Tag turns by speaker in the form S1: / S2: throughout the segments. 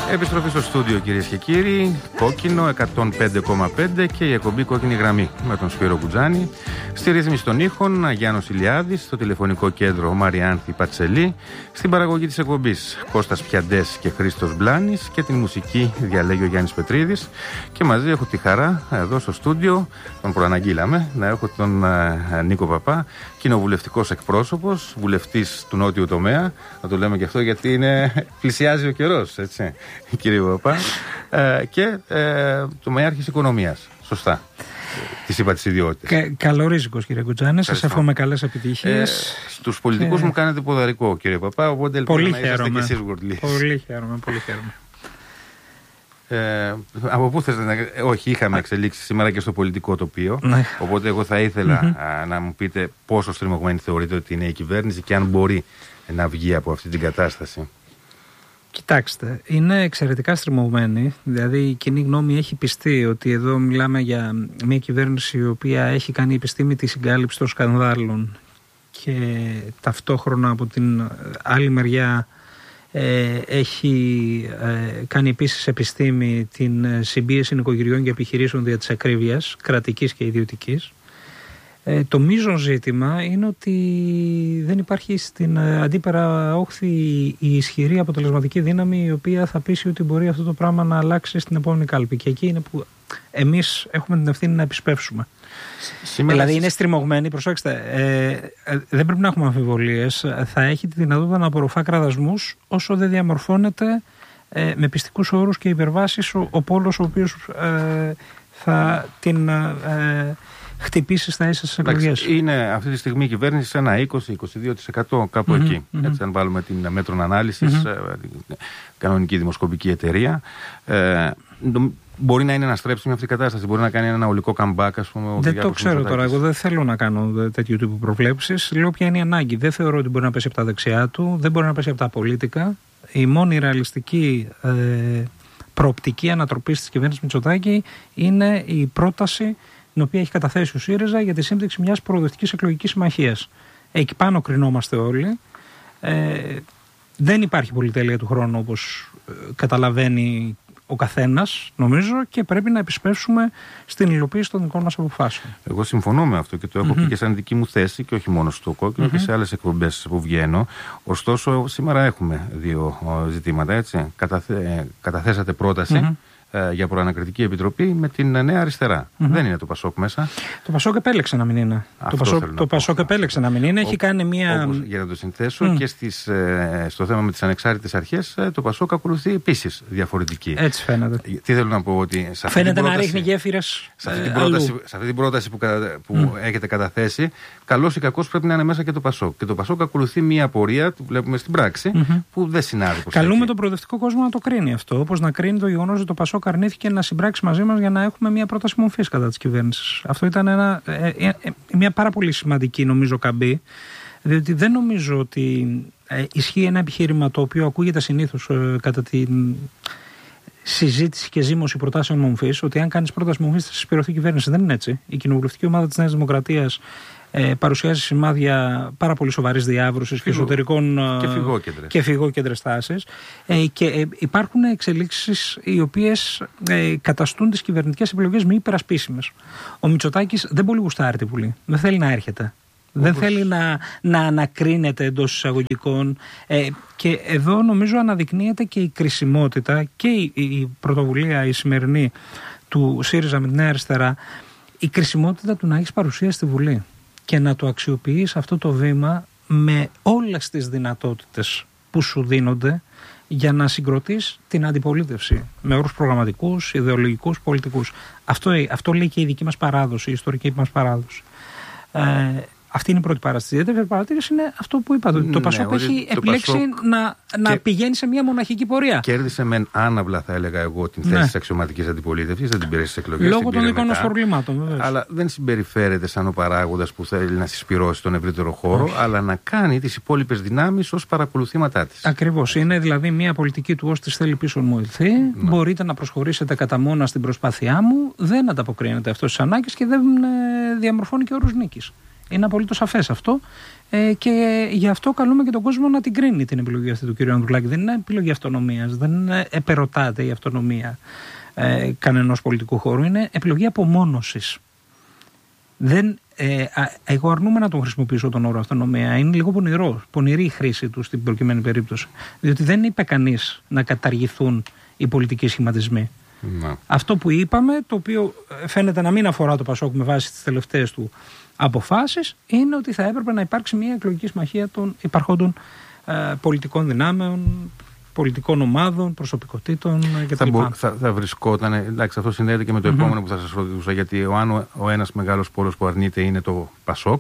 S1: Επιστροφή στο στούντιο, κυρίες και κύριοι. Κόκκινο 105,5 και η εκπομπή Κόκκινη Γραμμή με τον Σπύρο Κουτζάνη. Στη ρύθμιση των ήχων Γιάννος Ηλιάδης. Στο τηλεφωνικό κέντρο Μαριάνθη Πατσελή. Στην παραγωγή της εκπομπής Κώστας Πιαντές και Χρήστος Μπλάνης. Και την μουσική διαλέγει ο Γιάννης Πετρίδης. Και μαζί έχω τη χαρά εδώ στο στούντιο, τον προαναγγείλαμε, να έχω τον Νίκο Παπά, κοινοβουλευτικός εκπρόσωπος, βουλευτής του νότιου τομέα. Να το λέμε και αυτό γιατί πλησιάζει ο καιρός, έτσι, κύριε Παπά. Και τομεάρχης οικονομίας. Σωστά. Της είπα τις ιδιότητες.
S2: Καλορίζικος, κύριε Κουτζάνη. Σας εύχομαι καλές επιτυχίες.
S1: Στους πολιτικούς μου κάνετε ποδαρικό, κύριε Παπά. Οπότε ελπίζω να είσαστε και εσείς γορτλείς.
S2: Πολύ χαίρομαι.
S1: Από πού θες όχι, είχαμε εξελίξει σήμερα και στο πολιτικό τοπίο.
S2: Ναι.
S1: Οπότε εγώ θα ήθελα να μου πείτε πόσο στριμωγμένη θεωρείτε ότι είναι η κυβέρνηση και αν μπορεί να βγει από αυτή την κατάσταση.
S2: Κοιτάξτε, είναι εξαιρετικά στριμωγμένη. Δηλαδή η κοινή γνώμη έχει πιστεί ότι εδώ μιλάμε για μια κυβέρνηση η οποία έχει κάνει επιστήμη τη συγκάλυψη των σκανδάλων και ταυτόχρονα από την άλλη μεριά έχει κάνει επίσης επιστήμη την συμπίεση νοικοκυριών και επιχειρήσεων δια της ακρίβειας, κρατικής και ιδιωτικής. Το μείζον ζήτημα είναι ότι δεν υπάρχει στην αντίπερα όχθη η ισχυρή αποτελεσματική δύναμη η οποία θα πείσει ότι μπορεί αυτό το πράγμα να αλλάξει στην επόμενη κάλπη. Και εκεί είναι που εμείς έχουμε την ευθύνη να επισπεύσουμε. Δηλαδή είναι στριμωγμένη, προσέξτε, δεν πρέπει να έχουμε αμφιβολίες. Θα έχει τη δυνατότητα να απορροφά κραδασμούς όσο δεν διαμορφώνεται με πιστικούς όρους και υπερβάσεις ο πόλος ο οποίος θα την χτυπήσει στα ίσα στις εκλογές.
S1: Είναι αυτή τη στιγμή η κυβέρνηση σε ένα 20-22% κάπου εκεί. Έτσι, αν βάλουμε την μέτρων ανάλυσης, κανονική δημοσκοπική εταιρεία. Μπορεί να είναι να στρέψει με αυτή την κατάσταση, μπορεί να κάνει ένα ολικό comeback, ας πούμε.
S2: Δεν το ξέρω τώρα. Εγώ δεν θέλω να κάνω τέτοιου τύπου προβλέψεις. Λέω ποια είναι η ανάγκη. Δεν θεωρώ ότι μπορεί να πέσει από τα δεξιά του, δεν μπορεί να πέσει από τα πολίτικα. Η μόνη ρεαλιστική προοπτική ανατροπής της κυβέρνησης Μητσοτάκη είναι η πρόταση την οποία έχει καταθέσει ο ΣΥΡΙΖΑ για τη σύμπτυξη μιας προοδευτικής εκλογικής συμμαχίας. Εκεί πάνω κρινόμαστε όλοι. Δεν υπάρχει πολυτέλεια του χρόνου όπως καταλαβαίνει ο καθένας, νομίζω, και πρέπει να επισπεύσουμε στην υλοποίηση των δικών μας αποφάσεων.
S1: Εγώ συμφωνώ με αυτό και το έχω πει και σαν δική μου θέση και όχι μόνο στο Κόκκινο και σε άλλες εκπομπές που βγαίνω. Ωστόσο, σήμερα έχουμε δύο ζητήματα, έτσι. Καταθέσατε πρόταση για προανακριτική επιτροπή με την Νέα Αριστερά. Δεν είναι το Πασόκ μέσα.
S2: Το Πασόκ επέλεξε να μην είναι. Το Πασόκ επέλεξε να μην είναι. Έχει κάνει μια.
S1: Όπως, για να το συνθέσω, και στο θέμα με τις ανεξάρτητες αρχές, το Πασόκ ακολουθεί επίσης διαφορετική.
S2: Έτσι φαίνεται.
S1: Τι θέλω να πω, ότι σε αυτή
S2: φαίνεται να ρίχνει γέφυρες.
S1: Σε αυτή την πρόταση που έχετε καταθέσει, καλώς ή κακώς πρέπει να είναι μέσα και το Πασόκ. Και το Πασόκ ακολουθεί μια πορεία, που βλέπουμε στην πράξη, που δεν συνάδει.
S2: Καλούμε τον προοδευτικό κόσμο να το κρίνει αυτό. Όπως να κρίνει το γεγονός ότι το Πασόκ αρνήθηκε να συμπράξει μαζί μας για να έχουμε μια πρόταση μορφής κατά της κυβέρνησης. Αυτό ήταν μια πάρα πολύ σημαντική, νομίζω, καμπή. Διότι δεν νομίζω ότι ισχύει ένα επιχείρημα το οποίο ακούγεται συνήθως κατά την συζήτηση και ζήμωση προτάσεων μορφής, ότι αν κάνεις πρόταση μορφής θα συσπηρωθεί η κυβέρνηση. Δεν είναι έτσι. Η κοινοβουλευτική ομάδα της Νέας Δημοκρατίας παρουσιάζει σημάδια πάρα πολύ σοβαρής διάβρωσης και εσωτερικών και φυγόκεντρες τάσεις, και υπάρχουν εξελίξεις οι οποίες καταστούν τις κυβερνητικές επιλογές μη υπερασπίσιμες. Ο Μητσοτάκης δεν πολύ γουστάρει τη Βουλή. Δεν θέλει να έρχεται. Δεν θέλει να ανακρίνεται εντός εισαγωγικών, και εδώ νομίζω αναδεικνύεται και η κρισιμότητα και η πρωτοβουλία η σημερινή του ΣΥΡΙΖΑ με τη Νέα Αριστερά, η κρισιμότητα του να έχεις παρουσία στη Βουλή και να το αξιοποιείς αυτό το βήμα με όλες τις δυνατότητες που σου δίνονται για να συγκροτείς την αντιπολίτευση με όρους προγραμματικούς, ιδεολογικούς, πολιτικούς. Αυτό λέει και η δική μας παράδοση, η ιστορική μας παράδοση. Αυτή είναι η πρώτη παράσταση. Η δεύτερη παρατήρηση είναι αυτό που είπατε. Το Πασόκ έχει επιλέξει να πηγαίνει σε μια μοναχική πορεία.
S1: Κέρδισε μεν άναυλα, θα έλεγα εγώ, την θέση της αξιωματικής αντιπολίτευσης, δεν την πήρε στις εκλογές.
S2: Λόγω των δικών μας προβλημάτων, βέβαια.
S1: Αλλά δεν συμπεριφέρεται σαν ο παράγοντας που θέλει να συσπυρώσει τον ευρύτερο χώρο, αλλά να κάνει τις υπόλοιπες δυνάμεις ως παρακολουθήματά της.
S2: Ακριβώς. Είναι δηλαδή μια πολιτική του ως της θέλει πίσω μου ήλθε. Μπορείτε να προσχωρήσετε κατά μόνα στην προσπάθειά μου. Δεν ανταποκρίνεται αυτό στις ανάγκες και δεν διαμορφώνει και όρους νίκης. Είναι απολύτως σαφές αυτό. Και γι' αυτό καλούμε και τον κόσμο να την κρίνει την επιλογή αυτή του κ. Ανδρουλάκη. Δεν είναι επιλογή αυτονομίας, δεν επερωτάται η αυτονομία κανενός πολιτικού χώρου. Είναι επιλογή απομόνωσης. Εγώ αρνούμαι να τον χρησιμοποιήσω τον όρο αυτονομία. Είναι λίγο πονηρή η χρήση του στην προκειμένη περίπτωση. Διότι δεν είπε κανείς να καταργηθούν οι πολιτικοί σχηματισμοί. Αυτό που είπαμε, το οποίο φαίνεται να μην αφορά το ΠΑΣΟΚ με βάση τις τελευταίες του αποφάσεις, είναι ότι θα έπρεπε να υπάρξει μια εκλογική συμμαχία των υπαρχόντων πολιτικών δυνάμεων, πολιτικών ομάδων, προσωπικότητων κτλ.
S1: Θα βρισκόταν, εντάξει, αυτό συνδέεται και με το επόμενο που θα σας ρωτούσα, γιατί ο ένας μεγάλος πόλος που αρνείται είναι το ΠΑΣΟΚ,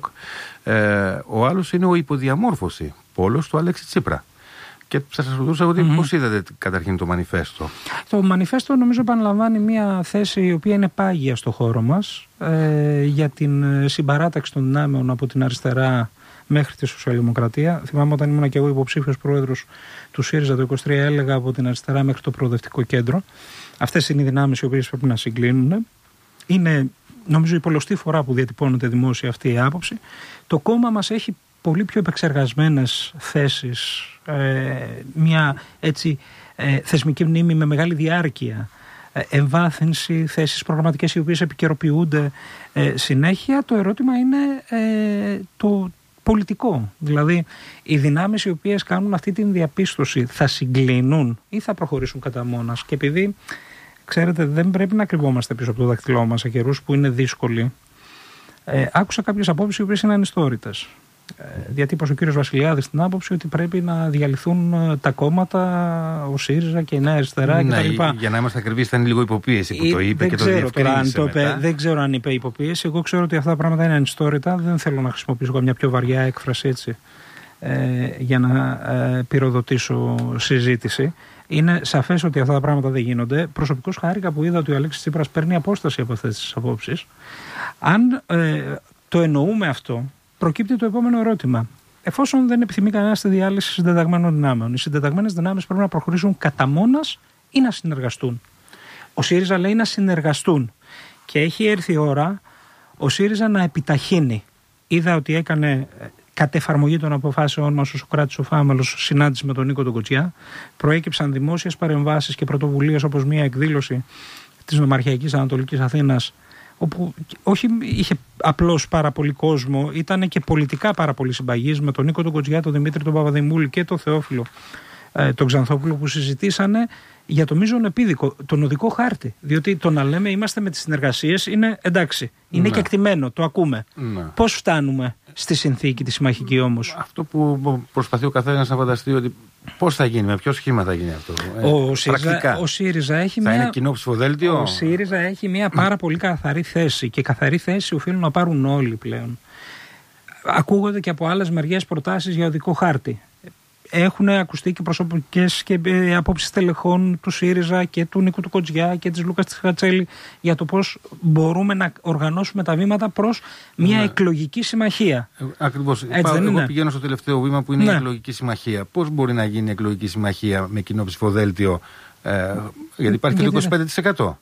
S1: ο άλλος είναι ο υποδιαμόρφωση πόλος του Αλέξη Τσίπρα. Και θα σας ρωτούσα ότι πώς είδατε καταρχήν το μανιφέστο. Το
S2: μανιφέστο νομίζω επαναλαμβάνει μια θέση η οποία είναι πάγια στο χώρο μας για την συμπαράταξη των δυνάμεων από την αριστερά μέχρι τη σοσιαλδημοκρατία. Θυμάμαι όταν ήμουν και εγώ υποψήφιος πρόεδρος του ΣΥΡΙΖΑ το 2023, έλεγα από την αριστερά μέχρι το προοδευτικό κέντρο. Αυτές είναι οι δυνάμεις οι οποίες πρέπει να συγκλίνουν. Είναι νομίζω η πολλωστή φορά που διατυπώνεται δημόσια αυτή η άποψη. Το κόμμα μας έχει πολύ πιο επεξεργασμένες θέσεις, μια έτσι θεσμική μνήμη με μεγάλη διάρκεια, εμβάθυνση, θέσεις προγραμματικές οι οποίες επικαιροποιούνται συνέχεια. Το ερώτημα είναι το πολιτικό. Δηλαδή, οι δυνάμεις οι οποίες κάνουν αυτή την διαπίστωση θα συγκλίνουν ή θα προχωρήσουν κατά μόνας. Και επειδή, ξέρετε, δεν πρέπει να κρυβόμαστε πίσω από το δάχτυλό μας σε καιρούς που είναι δύσκολοι, άκουσα κάποιες απόψεις οι οποίες είναι ανιστόρητες. Διατύπωσε ο κύριος Βασιλιάδης την άποψη ότι πρέπει να διαλυθούν τα κόμματα, ο ΣΥΡΙΖΑ και η Νέα Αριστερά κτλ.
S1: Για να είμαστε ακριβείς, ήταν λίγο υποπίεση που το είπε και το διευκρίνησε.
S2: Δεν ξέρω αν είπε υποπίεση. Εγώ ξέρω ότι αυτά τα πράγματα είναι ανιστόρητα. Δεν θέλω να χρησιμοποιήσω καμιά πιο βαριά έκφραση έτσι για να πυροδοτήσω συζήτηση. Είναι σαφές ότι αυτά τα πράγματα δεν γίνονται. Προσωπικώς χάρηκα που είδα ότι ο Αλέξης Τσίπρας παίρνει απόσταση από αυτές τις απόψεις. Αν το εννοούμε αυτό, προκύπτει το επόμενο ερώτημα. Εφόσον δεν επιθυμεί κανένας τη διάλυση συντεταγμένων δυνάμεων, οι συντεταγμένες δυνάμεις πρέπει να προχωρήσουν κατά μόνας ή να συνεργαστούν. Ο ΣΥΡΙΖΑ λέει να συνεργαστούν. Και έχει έρθει η ώρα ο ΣΥΡΙΖΑ να επιταχύνει. Είδα ότι έκανε κατ' εφαρμογή των αποφάσεών μας ο Σωκράτης ο Φάμελος συνάντηση με τον Νίκο τον Κοτσιά. Προέκυψαν δημόσιες παρεμβάσεις και πρωτοβουλίες όπως μια εκδήλωση της Νομαρχιακής Ανατολικής Αθήνας, όπου όχι είχε απλώς πάρα πολύ κόσμο, ήταν και πολιτικά πάρα πολύ συμπαγής με τον Νίκο τον Κοτσιά, τον Δημήτρη τον Παπαδημούλη και τον Θεόφιλο τον Ξανθόπουλο, που συζητήσανε για το μείζον επίδικο, τον οδικό χάρτη. Διότι το να λέμε είμαστε με τις συνεργασίες είναι εντάξει, είναι κεκτημένο, το ακούμε. Πώς φτάνουμε στη συνθήκη τη συμμαχική όμως?
S1: Αυτό που προσπαθεί ο καθένας να φανταστεί, ότι πώς θα γίνει, με ποιο σχήμα θα γίνει αυτό.
S2: Ο ΣΥΡΙΖΑ έχει
S1: είναι κοινό ψηφοδέλτιο.
S2: Ο ΣΥΡΙΖΑ έχει μια πάρα πολύ καθαρή θέση, και καθαρή θέση οφείλουν να πάρουν όλοι πλέον. Ακούγονται και από άλλες μεριές προτάσεις για οδικό χάρτη. Έχουν ακουστεί και προσωπικές και απόψεις τελεχών του ΣΥΡΙΖΑ και του Νίκου του Κοτσιά και της Λούκας της Χατσέλη για το πώς μπορούμε να οργανώσουμε τα βήματα προς μια εκλογική συμμαχία.
S1: Ακριβώς. Εγώ πηγαίνω στο τελευταίο βήμα που είναι η εκλογική συμμαχία. Πώς μπορεί να γίνει η εκλογική συμμαχία με κοινό ψηφοδέλτιο? Γιατί υπάρχει και το 25%.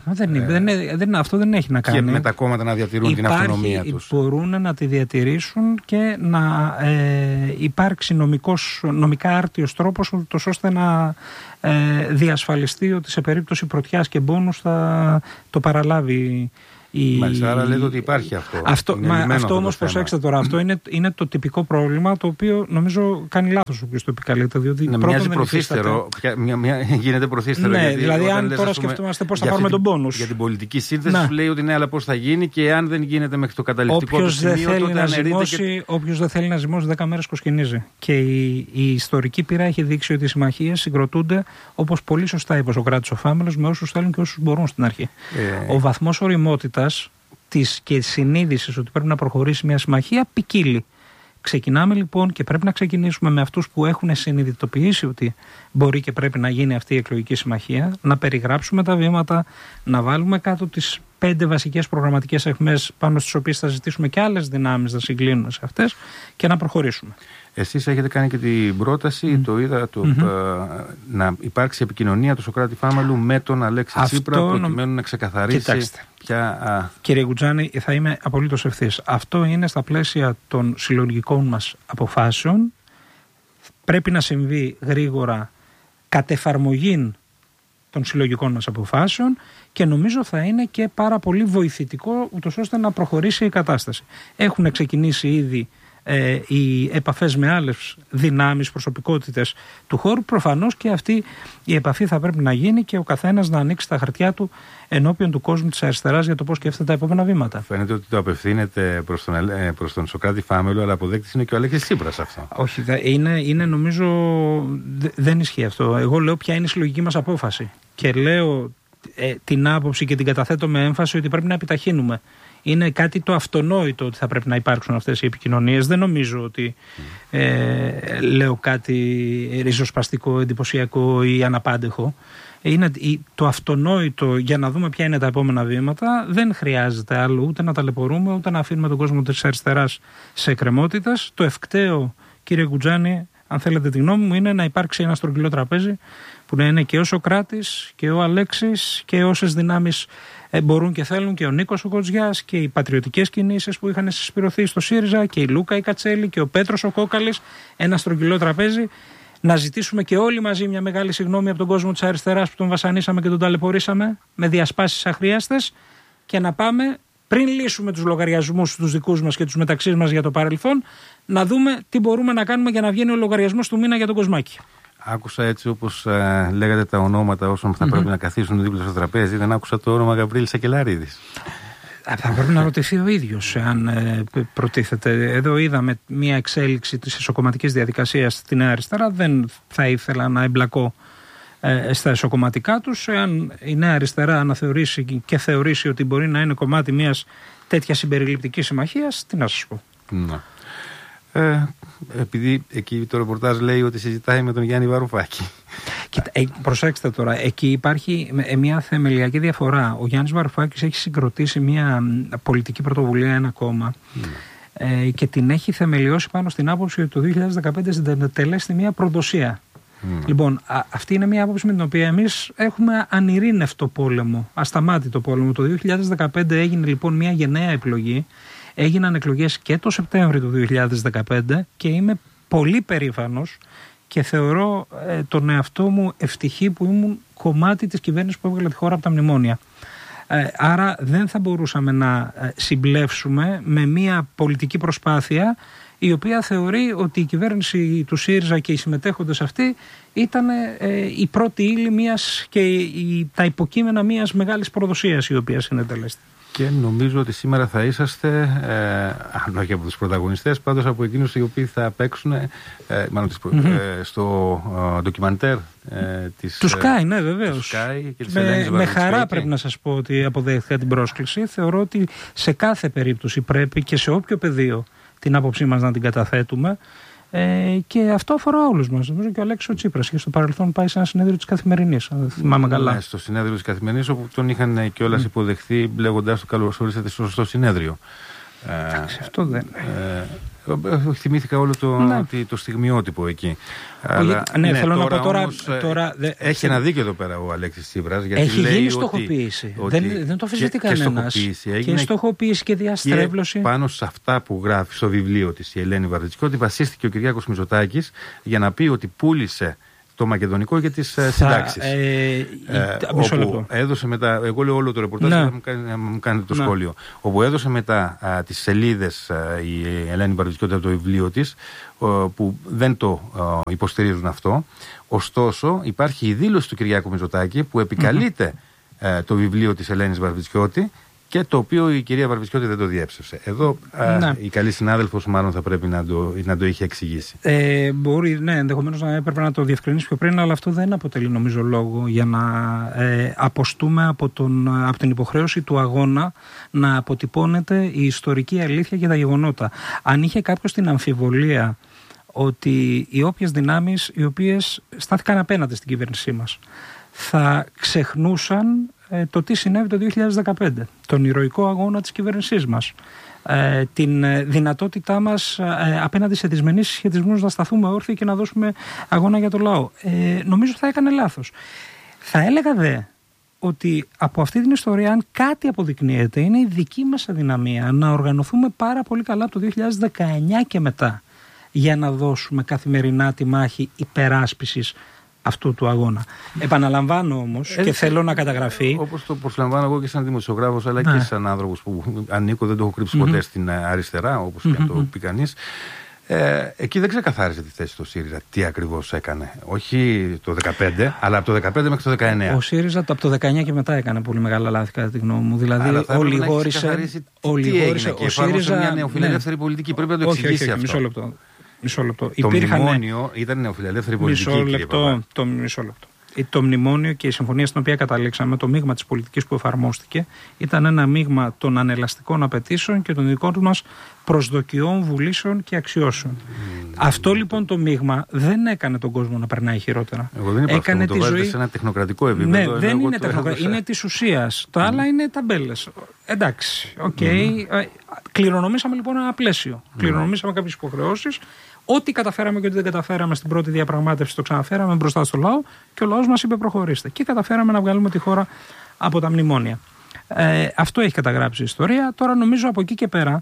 S2: Ναι, αυτό δεν έχει να κάνει.
S1: Και με τα κόμματα να διατηρούν την αυτονομία τους.
S2: Μπορούν να τη διατηρήσουν και να υπάρξει νομικά άρτιος τρόπος ώστε να διασφαλιστεί ότι σε περίπτωση πρωτιάς και μπόνους θα το παραλάβει.
S1: Μάλιστα, άρα λέτε ότι υπάρχει αυτό.
S2: Αυτό όμως προσέξτε τώρα, αυτό είναι το τυπικό πρόβλημα, το οποίο νομίζω κάνει λάθος όποιος το επικαλείται.
S1: Μοιάζει προθύστερο, γίνεται προθύστερο.
S2: Ναι, δηλαδή αν τώρα σκεφτόμαστε πώς θα πάρουμε τον πόνους.
S1: Για την πολιτική σύνθεση σου λέει ότι ναι, αλλά πώς θα γίνει, και αν δεν γίνεται μέχρι το καταληκτικό του σημείο, τότε αναιρείται.
S2: Όποιος δεν θέλει να ζυμώσει 10 μέρες κοσκινίζει. Και η ιστορική πείρα έχει δείξει ότι οι συμμαχίες συγκροτούνται, όπως πολύ σωστά είπε ο Σωκράτης ο Φάμελος, με όσους θέλουν και όσους μπορούν στην αρχή. Ο βαθμός ωριμότητας και συνείδησης ότι πρέπει να προχωρήσει μια συμμαχία ποικίλει. Ξεκινάμε λοιπόν και πρέπει να ξεκινήσουμε με αυτούς που έχουν συνειδητοποιήσει ότι μπορεί και πρέπει να γίνει αυτή η εκλογική συμμαχία, να περιγράψουμε τα βήματα, να βάλουμε κάτω τις 5 βασικές προγραμματικές αιχμές πάνω στις οποίες θα ζητήσουμε και άλλες δυνάμεις να συγκλίνουν σε αυτές και να προχωρήσουμε.
S1: Εσείς έχετε κάνει και την πρόταση, το είδα, να υπάρξει επικοινωνία του Σωκράτη Φάμελου με τον Αλέξη Τσίπρα, προκειμένου να ξεκαθαρίσει
S2: Κύριε Γκουτζάνη, θα είμαι απολύτως ευθύς. Αυτό είναι στα πλαίσια των συλλογικών μας αποφάσεων. Πρέπει να συμβεί γρήγορα κατ' εφαρμογή των συλλογικών μας αποφάσεων και νομίζω θα είναι και πάρα πολύ βοηθητικό ούτως ώστε να προχωρήσει η κατάσταση. Έχουν ξεκινήσει ήδη οι επαφές με άλλες δυνάμεις, προσωπικότητες του χώρου. Προφανώς και αυτή η επαφή θα πρέπει να γίνει και ο καθένας να ανοίξει τα χαρτιά του ενώπιον του κόσμου της αριστεράς για το πώς σκέφτεται τα επόμενα βήματα.
S1: Φαίνεται ότι το απευθύνεται προς τον Σωκράτη Φάμελο, αλλά αποδέκτης είναι και ο Αλέξης Τσίπρας αυτό.
S2: Όχι, είναι νομίζω δεν ισχύει αυτό. Εγώ λέω ποια είναι η συλλογική μας απόφαση και λέω την άποψη και την καταθέτω με έμφαση ότι πρέπει να επιταχύνουμε. Είναι κάτι το αυτονόητο ότι θα πρέπει να υπάρξουν αυτές οι επικοινωνίες. Δεν νομίζω ότι λέω κάτι ριζοσπαστικό, εντυπωσιακό ή αναπάντεχο. Είναι το αυτονόητο για να δούμε ποια είναι τα επόμενα βήματα. Δεν χρειάζεται άλλο ούτε να ταλαιπωρούμε, ούτε να αφήνουμε τον κόσμο της αριστεράς σε εκκρεμότητες. Το ευκταίο, κύριε Γκουτζάνη, αν θέλετε τη γνώμη μου, είναι να υπάρξει ένα στρογγυλό τραπέζι που να είναι και ο Σωκράτης και ο Αλέξης και όσες δυνάμεις μπορούν και θέλουν, και ο Νίκος ο Κοτζιάς και οι πατριωτικές κινήσεις που είχαν συσπηρωθεί στο ΣΥΡΙΖΑ και η Λούκα η Κατσέλη και ο Πέτρος ο Κόκαλης. Ένα στρογγυλό τραπέζι. Να ζητήσουμε και όλοι μαζί μια μεγάλη συγγνώμη από τον κόσμο της αριστεράς που τον βασανίσαμε και τον ταλαιπωρήσαμε με διασπάσεις αχρίαστες και να πάμε πριν λύσουμε τους λογαριασμούς τους δικούς μας και τους μεταξύ μας για το παρελθόν, να δούμε τι μπορούμε να κάνουμε για να βγαίνει ο λογαριασμός του μήνα για τον Κοσμάκη.
S1: Άκουσα έτσι όπως λέγατε τα ονόματα όσων θα πρέπει να καθίσουν δίπλα στο τραπέζι, δεν άκουσα το όνομα Γαβρίλης Σακελαρίδης.
S2: Θα πρέπει να ρωτηθεί ο ίδιος αν προτίθεται. Εδώ είδαμε μια εξέλιξη της εσωκομματικής διαδικασίας στην Νέα Αριστερά. Δεν θα ήθελα να εμπλακώ στα εσωκομματικά τους. Εάν η Νέα Αριστερά αναθεωρήσει και θεωρήσει ότι μπορεί να είναι κομμάτι μιας τέτοιας συμπεριληπτικής συμμαχίας, τι να σας πω.
S1: Να. Επειδή εκεί το ρεπορτάζ λέει ότι συζητάει με τον Γιάννη Βαρουφάκη.
S2: Κοίτα, προσέξτε τώρα, εκεί υπάρχει μια θεμελιακή διαφορά. Ο Γιάννης Βαρουφάκης έχει συγκροτήσει μια πολιτική πρωτοβουλία, ένα κόμμα, και την έχει θεμελιώσει πάνω στην άποψη ότι το 2015 συντελέστη μια προδοσία. Λοιπόν, αυτή είναι μια άποψη με την οποία εμείς έχουμε ανηρήνευτο πόλεμο, ασταμάτητο πόλεμο. Το 2015 έγινε λοιπόν μια γενναία επιλογή. Έγιναν εκλογές και το Σεπτέμβριο του 2015 και είμαι πολύ περήφανος και θεωρώ τον εαυτό μου ευτυχή που ήμουν κομμάτι της κυβέρνησης που έβγαλε τη χώρα από τα μνημόνια. Άρα δεν θα μπορούσαμε να συμπλεύσουμε με μια πολιτική προσπάθεια η οποία θεωρεί ότι η κυβέρνηση του ΣΥΡΙΖΑ και οι συμμετέχοντες αυτοί ήταν η πρώτη ύλη μιας και τα υποκείμενα μιας μεγάλης προδοσίας η οποία συνετελέστη.
S1: Και νομίζω ότι σήμερα θα είσαστε, αν όχι από τους πρωταγωνιστές, πάντως από εκείνους οι οποίοι θα παίξουν στο ντοκιμαντέρ της...
S2: Του Sky, ναι, βεβαίως.
S1: Με
S2: χαρά πρέπει να σας πω ότι αποδέχθηκα την πρόσκληση. Θεωρώ ότι σε κάθε περίπτωση πρέπει και σε όποιο πεδίο την άποψή μας να την καταθέτουμε. Και αυτό αφορά όλους μας. Νομίζω και ο Αλέξης Τσίπρας και στο παρελθόν πάει σε ένα συνέδριο της Καθημερινής, αν δεν θυμάμαι καλά.
S1: Ναι, στο συνέδριο της Καθημερινής, όπου τον είχαν κιόλας υποδεχθεί, λέγοντας το καλώς ορίσατε στο συνέδριο.
S2: Εντάξει, αυτό δεν.
S1: Θυμήθηκα όλο το στιγμιότυπο εκεί.
S2: Ναι, θέλω να πω τώρα
S1: έχει ένα δίκιο εδώ πέρα ο Αλέξης Τσίπρας.
S2: Έχει γίνει στοχοποίηση. Δεν το αφισβητεί κανένας. Και στοχοποίηση και διαστρέβλωση.
S1: Και πάνω σε αυτά που γράφει στο βιβλίο της η Ελένη Βαρβιτσιώτη, βασίστηκε ο Κυριάκος Μητσοτάκης για να πει ότι πούλησε το μακεδονικό για τις συντάξεις. Όπου έδωσε μετά, εγώ λέω όλο το ρεπορτάζ, να μου κάνετε το σχόλιο. Όπου έδωσε μετά τις σελίδες η Ελένη Βαρβιτσιώτη από το βιβλίο της, που δεν το υποστηρίζουν αυτό. Ωστόσο, υπάρχει η δήλωση του Κυριάκου Μητσοτάκη που επικαλείται το βιβλίο της Ελένης Βαρβιτσιώτη και το οποίο η κυρία Βαρβιτσιώτη δεν το διέψευσε. Εδώ η καλή συνάδελφος μάλλον θα πρέπει να το είχε εξηγήσει.
S2: Μπορεί, ναι, ενδεχομένως να έπρεπε να το διευκρινίσει πιο πριν, αλλά αυτό δεν αποτελεί νομίζω λόγο για να αποστούμε από την υποχρέωση του αγώνα να αποτυπώνεται η ιστορική αλήθεια και τα γεγονότα. Αν είχε κάποιος την αμφιβολία ότι οι όποιες δυνάμεις οι οποίες στάθηκαν απέναντι στην κυβέρνησή μας θα ξεχνούσαν το τι συνέβη το 2015, τον ηρωικό αγώνα της κυβέρνησής μας, την δυνατότητά μας απέναντι σε δυσμενείς συσχετισμούς να σταθούμε όρθιοι και να δώσουμε αγώνα για το λαό. Νομίζω θα έκανε λάθος. Θα έλεγα δε ότι από αυτή την ιστορία, αν κάτι αποδεικνύεται, είναι η δική μας αδυναμία να οργανωθούμε πάρα πολύ καλά από το 2019 και μετά για να δώσουμε καθημερινά τη μάχη υπεράσπισης αυτού του αγώνα. Επαναλαμβάνω όμως και θέλω να καταγραφεί.
S1: Όπως το προσλαμβάνω εγώ και σαν δημοσιογράφος, αλλά και σαν άνθρωπος που ανήκω, δεν το έχω κρύψει ποτέ στην αριστερά, όπως και αν το πει κανείς. Εκεί δεν ξεκαθάρισε τη θέση του ΣΥΡΙΖΑ τι ακριβώς έκανε. Όχι το 2015, αλλά από το 2015 μέχρι το 2019.
S2: Ο ΣΥΡΙΖΑ από το 2019 και μετά έκανε πολύ μεγάλα λάθη, κατά τη γνώμη μου. Δηλαδή, ολιγόρησε.
S1: Και εφάρμοσε μια νεοφιλελεύθερη πολιτική. Πρέπει να το εξηγήσει αυτό.
S2: Μισό λεπτό.
S1: Το μνημόνιο ήταν νεοφιλελεύθερη πολιτική.
S2: Μισό λεπτό. Το μνημόνιο και η συμφωνία στην οποία καταλήξαμε, το μείγμα της πολιτικής που εφαρμόστηκε, ήταν ένα μείγμα των ανελαστικών απαιτήσεων και των δικών μας προσδοκιών, βουλήσεων και αξιώσεων. Αυτό λοιπόν το μείγμα δεν έκανε τον κόσμο να περνάει χειρότερα.
S1: Εγώ δεν είπα
S2: έκανε
S1: αυτό, το βάζετε σε ένα τεχνοκρατικό επίπεδο.
S2: Ναι, δεν είναι τεχνοκρατικό, είναι της ουσίας. Το άλλα είναι ταμπέλες. Εντάξει, κληρονομήσαμε λοιπόν ένα πλαίσιο. Κληρονομήσαμε κάποιες υποχρεώσεις. Ό,τι καταφέραμε και ό,τι δεν καταφέραμε στην πρώτη διαπραγμάτευση το ξαναφέραμε μπροστά στο λαό και ο λαός μας είπε προχωρήστε. Και καταφέραμε να βγάλουμε τη χώρα από τα μνημόνια. Αυτό έχει καταγράψει η ιστορία. Τώρα νομίζω από εκεί και πέρα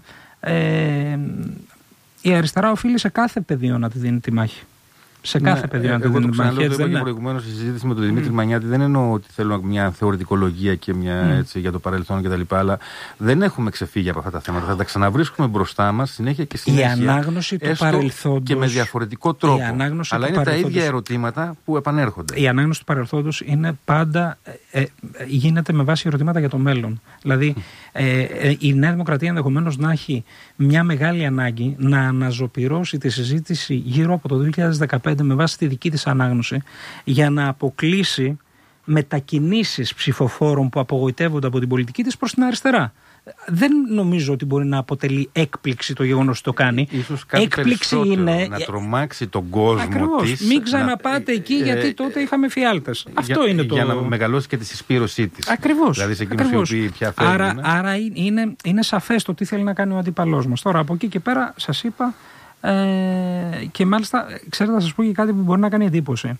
S2: η αριστερά οφείλει σε κάθε πεδίο να τη δίνει τη μάχη. Σε κάθε πεδίο να τη δίνει τη μάχη.
S1: Εγώ το είπα και προηγουμένως στη συζήτηση με τον Δημήτρη Μανιάτη. Δεν εννοώ ότι θέλω μια θεωρητικολογία και μια έτσι, για το παρελθόν κτλ. Αλλά δεν έχουμε ξεφύγει από αυτά τα θέματα. Θα τα ξαναβρίσκουμε μπροστά μας συνέχεια και συνέχεια.
S2: Η ανάγνωση του παρελθόντος.
S1: Και με διαφορετικό τρόπο. Αλλά είναι τα ίδια ερωτήματα που επανέρχονται.
S2: Η ανάγνωση του παρελθόντος είναι πάντα. Γίνεται με βάση ερωτήματα για το μέλλον. Δηλαδή η Νέα Δημοκρατία ενδεχομένως να έχει μια μεγάλη ανάγκη να αναζωπυρώσει τη συζήτηση γύρω από το 2015 με βάση τη δική της ανάγνωση για να αποκλείσει μετακινήσεις ψηφοφόρων που απογοητεύονται από την πολιτική της προς την αριστερά. Δεν νομίζω ότι μπορεί να αποτελεί έκπληξη το γεγονός ότι το κάνει.
S1: Ίσως κάτι έκπληξη είναι να τρομάξει τον κόσμο.
S2: Ακριβώς.
S1: Της.
S2: Μην ξαναπάτε εκεί γιατί τότε είχαμε φιάλτες. Αυτό είναι το.
S1: Για να μεγαλώσει και τη συσπήρωσή της.
S2: Ακριβώς.
S1: Δηλαδή σε εκείνους οι οποίοι πια φεύγουν.
S2: Άρα είναι σαφές το τι θέλει να κάνει ο αντίπαλός μας. Τώρα από εκεί και πέρα σας είπα. Και μάλιστα, ξέρετε, να σας πω και κάτι που μπορεί να κάνει εντύπωση.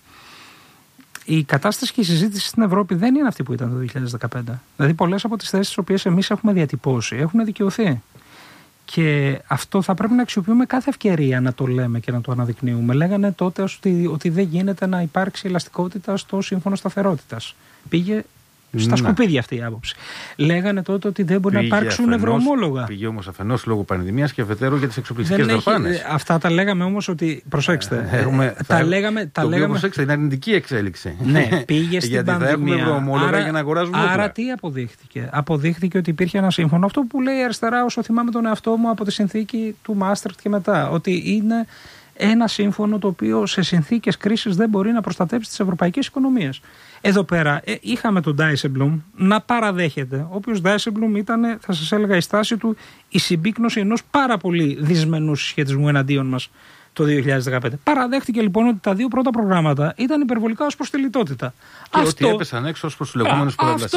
S2: Η κατάσταση και η συζήτηση στην Ευρώπη δεν είναι αυτή που ήταν το 2015. Δηλαδή, πολλές από τις θέσεις τις οποίες εμείς έχουμε διατυπώσει έχουν δικαιωθεί. Και αυτό θα πρέπει να αξιοποιούμε κάθε ευκαιρία να το λέμε και να το αναδεικνύουμε. Λέγανε τότε ότι δεν γίνεται να υπάρξει ελαστικότητα στο σύμφωνο σταθερότητας. Πήγε στα σκουπίδια αυτή η άποψη. Λέγανε τότε ότι δεν μπορεί να υπάρξουν ευρωομόλογα.
S1: Πήγε όμως αφενός λόγω πανδημίας και αφετέρου για τις εξοπλιστικές δαπάνες.
S2: Αυτά τα λέγαμε όμως ότι. Προσέξτε. Τα λέγαμε.
S1: Προσέξτε, είναι αρνητική εξέλιξη.
S2: Ναι, πήγε στην
S1: γιατί
S2: πανδημία.
S1: Γιατί θα έχουμε ευρωομόλογα για να αγοράζουμε όπλα.
S2: Άρα τι αποδείχθηκε? Αποδείχθηκε ότι υπήρχε ένα σύμφωνο. Αυτό που λέει η αριστερά, όσο θυμάμαι τον εαυτό μου από τη συνθήκη του Μάστριχτ και μετά. Ότι είναι ένα σύμφωνο το οποίο σε συνθήκες κρίσης δεν μπορεί να προστατεύσει τις ευρωπαϊκές οικονομίες. Εδώ πέρα είχαμε τον Ντάισεμπλουμ να παραδέχεται, ο οποίος Ντάισεμπλουμ ήταν, θα σας έλεγα, η στάση του η συμπίκνωση ενός πάρα πολύ δυσμενού συσχετισμού εναντίον μας το 2015. Παραδέχτηκε λοιπόν ότι τα δύο πρώτα προγράμματα ήταν υπερβολικά ως προς τη λιτότητα.
S1: Και ότι έπεσαν έξω ως προς τους λεγόμενους πολλαπλασιαστές.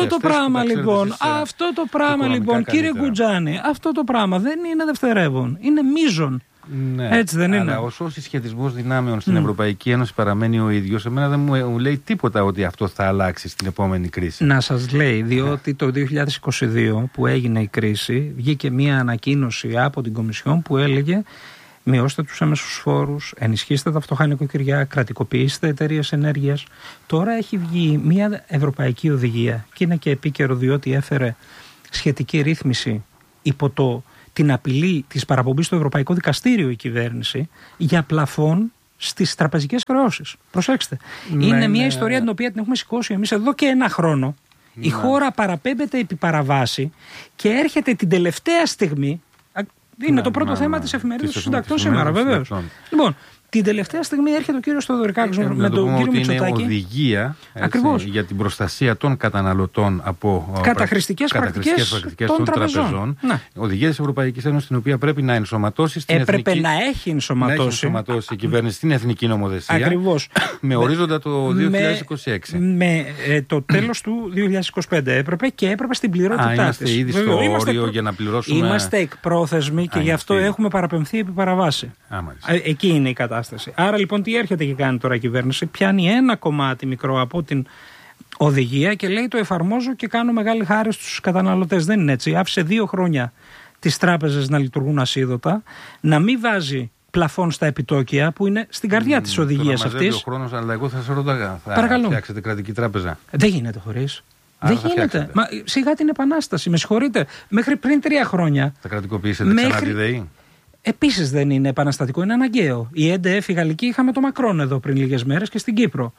S2: Αυτό το πράγμα λοιπόν, κύριε Κουτζάνη, αυτό το πράγμα δεν είναι δευτερεύον, είναι μείζον.
S1: Ναι,
S2: έτσι δεν είναι?
S1: Αλλά όσο ο συσχετισμός δυνάμεων στην Ευρωπαϊκή Ένωση παραμένει ο ίδιος, εμένα δεν μου λέει τίποτα ότι αυτό θα αλλάξει στην επόμενη κρίση.
S2: Να σας λέει, διότι το 2022 που έγινε η κρίση, βγήκε μια ανακοίνωση από την Κομισιόν που έλεγε μειώστε τους έμεσους φόρους, ενισχύστε τα φτωχά νοικοκυριά, κρατικοποιήστε εταιρείες ενέργειας. Τώρα έχει βγει μια ευρωπαϊκή οδηγία και είναι και επίκαιρο διότι έφερε σχετική ρύθμιση υπό την απειλή της παραπομπής στο Ευρωπαϊκό Δικαστήριο η κυβέρνηση για πλαφόν στις τραπεζικές χρεώσεις. Προσέξτε. Είναι μια ιστορία την οποία την έχουμε σηκώσει εμείς εδώ και ένα χρόνο. Η χώρα παραπέμπεται επί παραβάση και έρχεται την τελευταία στιγμή. Είναι το πρώτο θέμα της εφημερίδας των συντακτών σήμερα, βεβαίως. Λοιπόν, την τελευταία στιγμή έρχεται ο κύριος Θοδωρικάκης με τον κύριο Μητσοτάκη.
S1: Είναι οδηγία για την προστασία των καταναλωτών από
S2: καταχρηστικές πρακτικές των τραπεζών.
S1: Οδηγία της Ευρωπαϊκής Ένωσης, την οποία πρέπει να ενσωματώσει στην
S2: έπρεπε να έχει ενσωματώσει
S1: η κυβέρνηση στην εθνική νομοθεσία.
S2: Ακριβώς.
S1: Με ορίζοντα το 2026.
S2: Με το τέλος του 2025 έπρεπε και έπρεπε στην πληρότητά της.
S1: Είμαστε ήδη στο όριο για να πληρώσουμε.
S2: Είμαστε εκπρόθεσμοι και γι' αυτό έχουμε παραπεμφθεί επί παραβάση. Εκεί είναι η κατάσταση. Άρα λοιπόν τι έρχεται και κάνει τώρα η κυβέρνηση? Πιάνει ένα κομμάτι μικρό από την οδηγία και λέει το εφαρμόζω και κάνω μεγάλη χάρη στους καταναλωτές. Δεν είναι έτσι. Άφησε 2 χρόνια τις τράπεζες να λειτουργούν ασίδωτα, να μην βάζει πλαφόν στα επιτόκια που είναι στην καρδιά της οδηγίας αυτής.
S1: Ο χρόνος, αλλά εγώ θα σε ρωτάγα, θα φτιάξετε κρατική τράπεζα?
S2: Δεν γίνεται χωρίς. Δεν γίνεται. Μα σιγά την επανάσταση, με συγχωρείτε. Μέχρι πριν 3 χρόνια.
S1: Θα κρατικοποιήσετε ξανά τη ΔΕΗ?
S2: Επίσης δεν είναι επαναστατικό, είναι αναγκαίο. Η ΕΝΤΕΕΦ, η γαλλική, είχαμε το Μακρόν εδώ πριν λίγες μέρες και στην Κύπρο.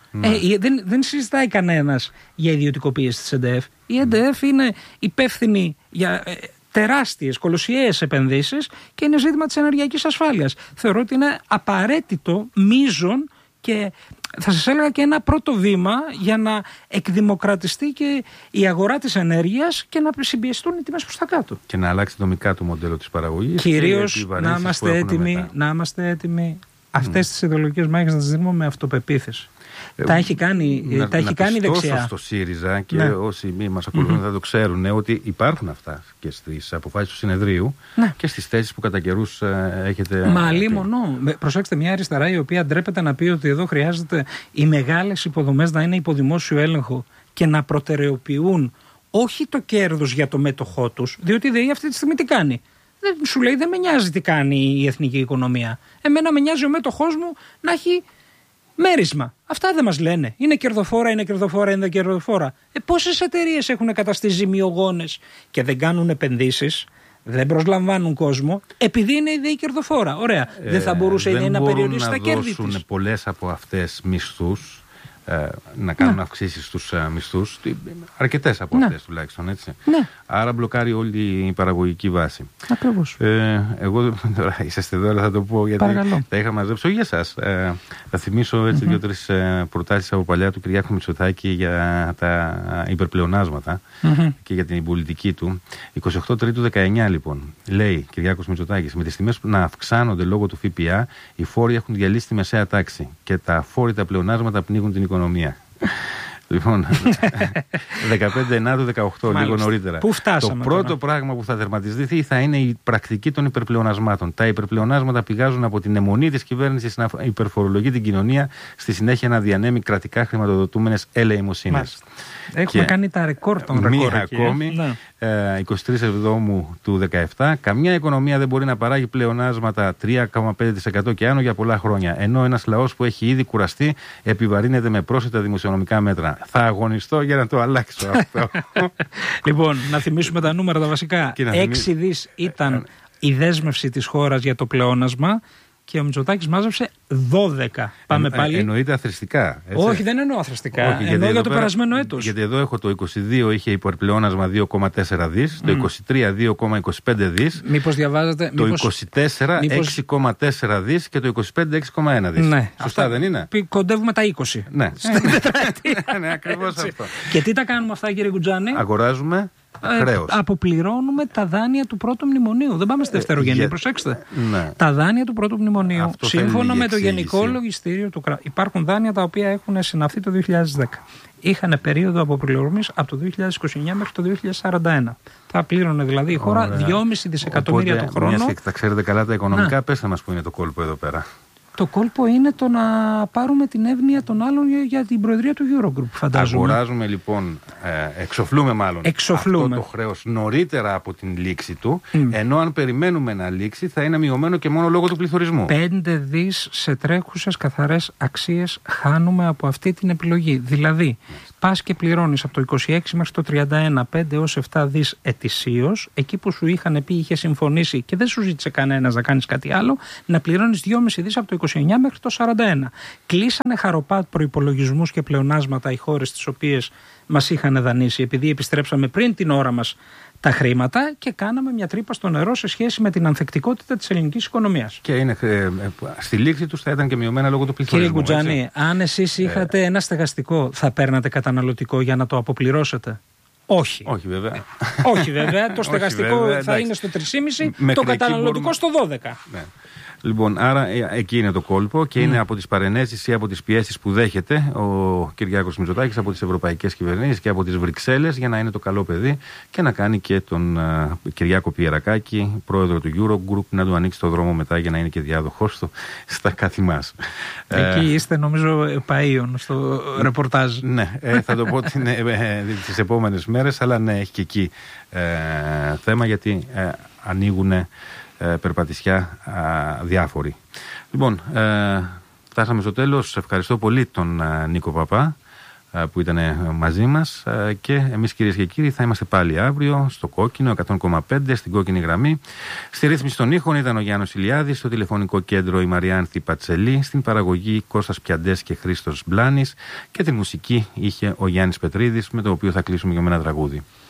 S2: Δεν συζητάει κανένας για ιδιωτικοποίηση της ΕΝΤΕΕΦ. Η ΕΝΤΕΕΦ είναι υπεύθυνη για τεράστιες, κολοσιαίες επενδύσεις και είναι ζήτημα της ενεργειακής ασφάλειας. Θεωρώ ότι είναι απαραίτητο, μείζον και θα σας έλεγα και ένα πρώτο βήμα για να εκδημοκρατιστεί και η αγορά της ενέργειας και να συμπιεστούν οι τιμές προς τα κάτω.
S1: Και να αλλάξει το δομικά του μοντέλο της παραγωγής.
S2: Κυρίως να είμαστε έτοιμοι αυτές τις ιδεολογικές μάχες να τις δίνουμε με αυτοπεποίθηση. Τα έχει κάνει η δεξιά.
S1: Στο ΣΥΡΙΖΑ και όσοι μη μας ακολουθούν θα το ξέρουν ότι υπάρχουν αυτά και στις αποφάσεις του συνεδρίου και στις θέσεις που κατά καιρούς έχετε.
S2: Μα αλλήμονο. Προσέξτε, μια αριστερά η οποία ντρέπεται να πει ότι εδώ χρειάζεται οι μεγάλες υποδομές να είναι υπό δημόσιο έλεγχο και να προτεραιοποιούν όχι το κέρδος για το μέτοχό τους, διότι η ΔΕΗ αυτή τη στιγμή τι κάνει? Σου λέει δεν με νοιάζει τι κάνει η εθνική οικονομία. Εμένα με νοιάζει ο μέτοχός μου να έχει μέρισμα. Αυτά δεν μας λένε. Είναι κερδοφόρα, είναι κερδοφόρα. Πόσες εταιρείες έχουν καταστεί ζημιογόνες και δεν κάνουν επενδύσεις, δεν προσλαμβάνουν κόσμο, επειδή είναι η ΔΕΗ κερδοφόρα. Ωραία. Δεν θα μπορούσε η ΔΕΗ να περιορίσει τα κέρδη της?
S1: Δεν μπορούν πολλές από αυτές μισθούς, να κάνουν αυξήσεις στους μισθούς, αρκετές από αυτές τουλάχιστον, έτσι.
S2: Ναι.
S1: Άρα μπλοκάρει όλη η παραγωγική βάση.
S2: Ακριβώς.
S1: Εγώ τώρα είσαστε εδώ, αλλά θα το πω γιατί τα είχα μαζέψει. Όχι για εσάς. Θα θυμίσω έτσι 2-3 προτάσεις από παλιά του Κυριάκου Μητσοτάκη για τα υπερπλεονάσματα και για την πολιτική του. 28 Τρίτου 19 λοιπόν, λέει Κυριάκος Μητσοτάκης, με τις τιμές που να αυξάνονται λόγω του ΦΠΑ, οι φόροι έχουν διαλύσει τη μεσαία τάξη και τα αφόρητα πλεονάσματα πνίγουν την οικονομία. Λοιπόν, 15 Ενάτου 18, λίγο νωρίτερα.
S2: Πού φτάσαμε?
S1: Το πρώτο πράγμα που θα τερματιστεί θα είναι η πρακτική των υπερπλεονασμάτων. Τα υπερπλεονάσματα πηγάζουν από την αιμονή της κυβέρνησης να υπερφορολογεί την κοινωνία, στη συνέχεια να διανέμει κρατικά χρηματοδοτούμενες ελεημοσύνες.
S2: Έχουμε κάνει τα ρεκόρ των ρεκόρ.
S1: Μία ακόμη, 23 Εβδόμου του 17, καμιά οικονομία δεν μπορεί να παράγει πλεονάσματα 3,5% και άνω για πολλά χρόνια. Ενώ ένας λαός που έχει ήδη κουραστεί επιβαρύνεται με πρόσθετα δημοσιονομικά μέτρα. Θα αγωνιστώ για να το αλλάξω αυτό.
S2: Λοιπόν, να θυμίσουμε τα νούμερα τα βασικά. 6 δις ήταν η δέσμευση της χώρας για το πλεόνασμα και ο Μητσοτάκης μάζεψε 12. Πάμε πάλι.
S1: Εννοείται αθρηστικά. Έτσι.
S2: Όχι, δεν εννοώ αθρηστικά. Εννοώ για το περασμένο έτος.
S1: Γιατί εδώ έχω το 22 είχε υπερπλεόνασμα 2,4 δις, το 23 2,25 δις.
S2: Μήπως διαβάζετε.
S1: Το 24 6,4 δις και το 25 6,1 δις.
S2: Ναι.
S1: Σωστά δεν είναι?
S2: Κοντεύουμε τα 20.
S1: Ναι. Ναι, ακριβώς αυτό.
S2: Και τι τα κάνουμε αυτά, κύριε Κουτζάνη?
S1: Αγοράζουμε χρέος.
S2: Αποπληρώνουμε τα δάνεια του πρώτου μνημονίου. Δεν πάμε στη δευτερογενή, προσέξτε.
S1: Ναι.
S2: Τα δάνεια του πρώτου μνημονίου.
S1: Αυτό
S2: σύμφωνα με το Γενικό Λογιστήριο του κράτους. Υπάρχουν δάνεια τα οποία έχουν συναυθεί το 2010. Είχαν περίοδο αποπληρωμής από το 2029 μέχρι το 2041. Θα πλήρωνε δηλαδή η χώρα 2,5 δισεκατομμύρια το χρόνο.
S1: Θα ξέρετε καλά τα οικονομικά, πέστε μας που είναι το κόλπο εδώ πέρα.
S2: Το κόλπο είναι το να πάρουμε την εύνοια των άλλων για την προεδρία του Eurogroup, φαντάζομαι.
S1: Αγοράζουμε λοιπόν, εξοφλούμε μάλλον αυτό το χρέος νωρίτερα από την λήξη του, ενώ αν περιμένουμε να λήξει θα είναι μειωμένο και μόνο λόγω του πληθωρισμού.
S2: 5 δις σε τρέχουσες καθαρές αξίες χάνουμε από αυτή την επιλογή. Δηλαδή, πας και πληρώνεις από το 26 μέχρι το 31 5 έως 7 δις ετησίως, εκεί που σου είχαν πει, είχε συμφωνήσει και δεν σου ζήτησε κανένας να κάνεις κάτι άλλο, να πληρώνεις 2,5 δις από το 29 μέχρι το 41. Κλείσανε χαροπά προϋπολογισμούς και πλεονάσματα οι χώρες τις οποίες μας είχαν δανείσει, επειδή επιστρέψαμε πριν την ώρα μας τα χρήματα και κάναμε μια τρύπα στο νερό σε σχέση με την ανθεκτικότητα της ελληνικής οικονομίας.
S1: Και είναι, στη λήξη τους θα ήταν και μειωμένα λόγω του πληθωρισμού.
S2: Κύριε Κουτζάνη, αν εσείς είχατε ένα στεγαστικό, θα παίρνατε καταναλωτικό για να το αποπληρώσετε? Όχι.
S1: Όχι βέβαια.
S2: Όχι βέβαια. Το στεγαστικό θα είναι στο 3,5, το καταναλωτικό στο 12.
S1: Ναι. Λοιπόν, άρα εκεί είναι το κόλπο και είναι από τις παρενέσεις ή από τις πιέσεις που δέχεται ο Κυριάκος Μητσοτάκης από τις ευρωπαϊκές κυβερνήσεις και από τις Βρυξέλλες για να είναι το καλό παιδί και να κάνει και τον Κυριάκο Πιερακάκη, πρόεδρο του Eurogroup, να του ανοίξει το δρόμο μετά για να είναι και διάδοχός του στα κάτι μας.
S2: Εκεί είστε νομίζω παΐων στο ρεπορτάζ.
S1: Ναι, θα το πω τις επόμενες μέρες, αλλά ναι, έχει και εκεί θέμα γιατί ανοίγουν περπατησιά διάφοροι. Λοιπόν, φτάσαμε στο τέλος. Ευχαριστώ πολύ τον Νίκο Παπά που ήταν μαζί μας και εμείς, κυρίες και κύριοι, θα είμαστε πάλι αύριο στο Κόκκινο 100,5 στην κόκκινη γραμμή. Στη ρύθμιση των ήχων ήταν ο Γιάννος Ηλιάδης, στο τηλεφωνικό κέντρο η Μαριάνθη Πατσελή, στην παραγωγή Κώστας Πιαντές και Χρήστος Μπλάνης και τη μουσική είχε ο Γιάννης Πετρίδης, με το οποίο θα κλείσουμε για ένα τραγούδι.